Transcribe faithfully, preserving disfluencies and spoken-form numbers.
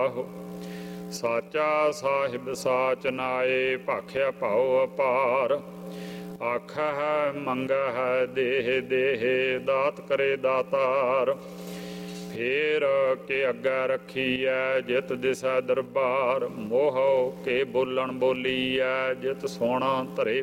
ਜਾਹੋ। ਸਾਚਾ ਸਾਹਿਬ ਸਾਚ ਨਾਏ ਭਾਖਿਆ ਭਾਉ ਅਪਾਰ। ਆਖਹਿ ਮੰਗਹਿ ਦੇਹ ਦੇਹ ਦਾਤ ਕਰੇ ਦਾਤਾਰ। ਫੇਰ ਕੇ ਅੱਗੇ ਰੱਖੀਐ ਜਿਤ ਦਿਸੈ ਦਰਬਾਰ। ਮੋਹ ਕੇ ਬੋਲਣ ਬੋਲੀਐ ਜਿਤ ਸੋਹਣਾ ਧਰੇ